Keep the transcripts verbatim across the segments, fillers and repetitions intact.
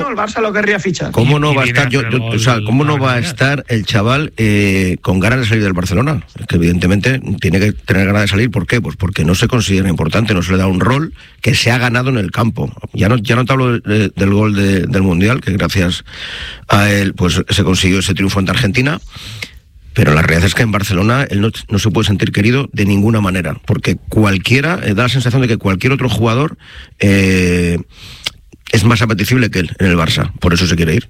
¿no? El Barça lo querría fichar. ¿Cómo no va a estar yo, yo, o sea, cómo no va a estar el chaval eh, con ganas de salir del Barcelona? Es que evidentemente tiene que tener ganas de salir. ¿Por qué? Pues porque no se considera importante, no se le da un rol que se ha ganado en el campo. Ya no, ya no te hablo de, del gol de, del Mundial, que gracias a él pues se consiguió ese triunfo ante Argentina. Pero la realidad es que en Barcelona él no, no se puede sentir querido de ninguna manera, porque cualquiera, eh, da la sensación de que cualquier otro jugador eh, es más apetecible que él en el Barça, por eso se quiere ir.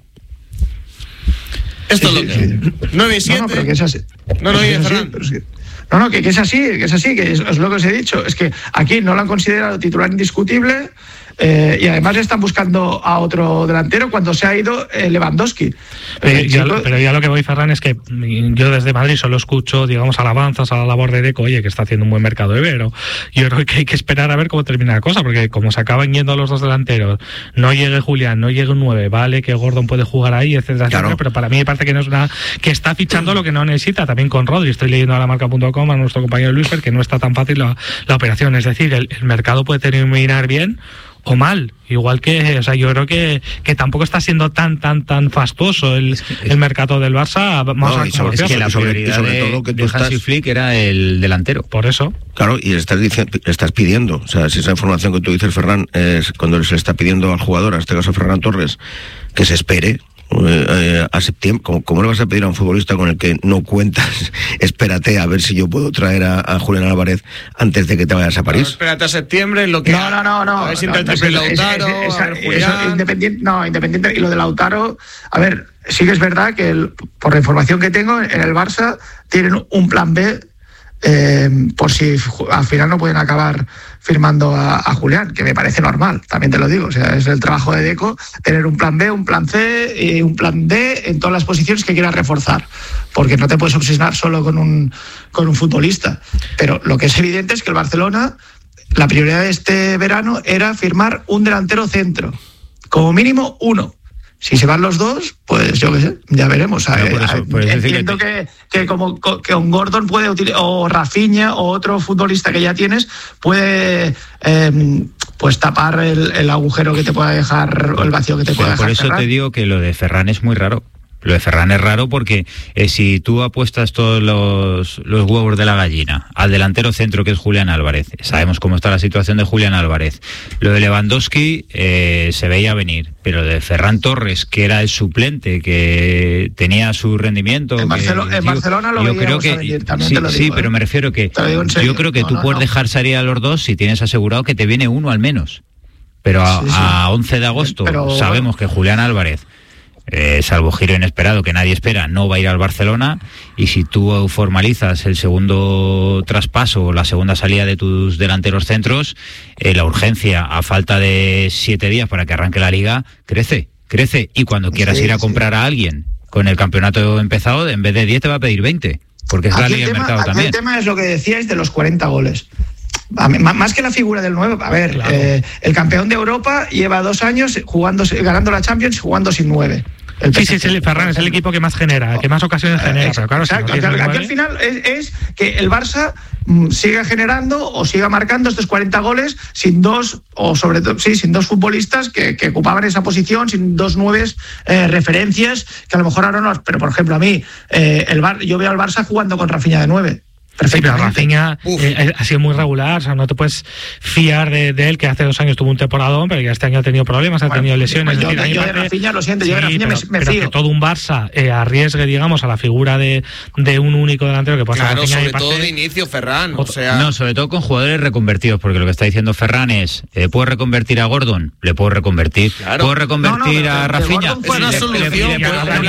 Esto sí, es lo sí, que... Sí. nueve y siete. No, no, pero que es así. No, no, que oye, es así, Ferran. pero es que... No, no, que, que es así, que es así, que es, es lo que os he dicho. Es que aquí no lo han considerado titular indiscutible. Eh, y además están buscando a otro delantero cuando se ha ido eh, Lewandowski. Pero, eh, ya, chico... pero ya lo que voy, Ferran, es que yo desde Madrid solo escucho, digamos, alabanzas a la labor de Deco, oye, que está haciendo un buen mercado de Ibero. Yo creo que hay que esperar a ver cómo termina la cosa, porque como se acaban yendo los dos delanteros, no llegue Julián, no llegue un nueve, vale, que Gordon puede jugar ahí, etcétera, claro. etcétera, pero para mí me parece que no es una, que está fichando lo que no necesita, también con Rodri. Estoy leyendo a la marca punto com, a nuestro compañero Luis, que no está tan fácil la, la operación, es decir, el, el mercado puede terminar bien o mal, igual que, o sea, yo creo que, que tampoco está siendo tan tan tan fastuoso el, es que, es, el mercado del Barça. Vamos no, a y sobre, es que la prioridad sobre, sobre todo que tú de estás... Hansi Flick era el delantero. Por eso. Claro, y estás diciendo, estás pidiendo, o sea, si esa información que tú dices, Ferran, es cuando se le está pidiendo al jugador, en este caso a Ferran Torres, que se espere Eh, a septiembre, ¿cómo, ¿cómo le vas a pedir a un futbolista con el que no cuentas? Espérate a ver si yo puedo traer a, a Julián Álvarez antes de que te vayas a París. No, espérate a septiembre, lo que no, no, no, no. A ver si no, intenta no, el Lautaro, es, es, a ver, Julián. Eso, independiente, no, independiente. Y lo de Lautaro, a ver, sí que es verdad que el, por la información que tengo, en el Barça tienen un plan B. Eh, por si al final no pueden acabar firmando a, a Julián, que me parece normal, también te lo digo, o sea, es el trabajo de Deco tener un plan B, un plan C y un plan D en todas las posiciones que quieras reforzar, porque no te puedes obsesionar solo con un, con un futbolista. Pero lo que es evidente es que el Barcelona, la prioridad de este verano era firmar un delantero centro, como mínimo uno. Si se van los dos, pues yo qué sé, ya veremos. Claro, por eso, por eso entiendo que, te... que, que como que un Gordon puede utilizar, o Rafinha o otro futbolista que ya tienes, puede eh, pues tapar el, el agujero que te pueda dejar, o el vacío que te pueda dejar. Por eso Ferran. Te digo que lo de Ferran es muy raro. Lo de Ferran es raro porque eh, si tú apuestas todos los, los huevos de la gallina al delantero centro que es Julián Álvarez, sabemos cómo está la situación de Julián Álvarez, lo de Lewandowski eh, se veía venir, pero lo de Ferran Torres, que era el suplente, que tenía su rendimiento... En, Barcelona, que, en digo, Barcelona lo yo creo que venir, también sí, te lo digo, sí, ¿eh? pero me refiero que yo creo que no, tú no, puedes no. dejar salir a los dos si tienes asegurado que te viene uno al menos, pero a, sí, sí. a once de agosto pero... sabemos que Julián Álvarez, Eh, salvo giro inesperado que nadie espera, no va a ir al Barcelona, y si tú formalizas el segundo traspaso o la segunda salida de tus delanteros centros, eh, la urgencia a falta de siete días para que arranque la liga crece, crece y cuando quieras sí, ir a comprar sí. a alguien con el campeonato empezado, en vez de diez te va a pedir veinte, porque es aquí la ley del mercado aquí también. El tema es lo que decíais de los cuarenta goles. Más que la figura del nueve, a ver, claro. eh, el campeón de Europa lleva dos años jugando, ganando la Champions y jugando sin nueve. El sí, sí, sí, Ferran es el equipo que más genera, que más ocasiones genera. Eh, pero claro, exacto, si no aquí al final es, es que el Barça mm, siga generando o siga marcando estos cuarenta goles sin dos, o sobre todo, sí, sin dos futbolistas que, que ocupaban esa posición, sin dos nueves eh, referencias, que a lo mejor ahora no. Pero por ejemplo, a mí, eh, el Bar, yo veo al Barça jugando con Rafinha de nueve. Sí, pero Rafinha eh, ha sido muy regular, o sea, no te puedes fiar de, de él, que hace dos años tuvo un temporadón, pero que este año ha tenido problemas, bueno, ha tenido lesiones. Pues yo, decir, yo de Rafinha, lo siento, sí, yo de Rafinha pero, me, me pero fío. que todo un Barça eh, arriesgue, digamos, a la figura de, de un único delantero que pueda ser Claro, Rafinha sobre y parte, todo de inicio, Ferran. O sea... No, sobre todo con jugadores reconvertidos, porque lo que está diciendo Ferran es, eh, ¿puedo reconvertir a Gordon? Le puedo reconvertir. Claro. ¿Puedo reconvertir no, no, a Rafinha? Es una solución.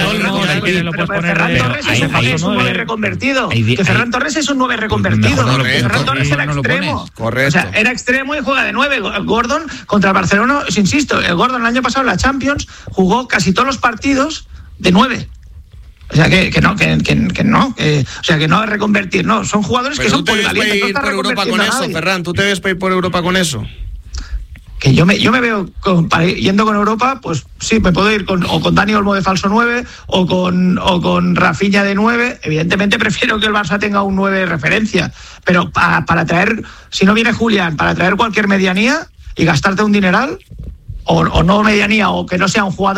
Ferran Torres es un nueve reconvertido. Que Ferran Torres es un nueve reconvertido. No, Ferran Torres era no extremo. Correcto. O sea, era extremo y juega de nueve. Gordon contra el Barcelona, os insisto, el Gordon el año pasado en la Champions jugó casi todos los partidos de nueve. O sea, que, que no, que, que, que no, que, o sea, que no es reconvertir, no, son jugadores pero que son polivalentes. ¿Tú te ves por Europa con eso, Ferran? ¿Tú te ves para ir por Europa con eso? Que yo me, yo me veo con, para, yendo con Europa, pues sí, me puedo ir con, o con Dani Olmo de falso nueve o con, o con Rafinha de nueve. Evidentemente prefiero que el Barça tenga un nueve de referencia, pero para, para traer, si no viene Julián, para traer cualquier medianía y gastarte un dineral, o, o no medianía, o que no sea un jugador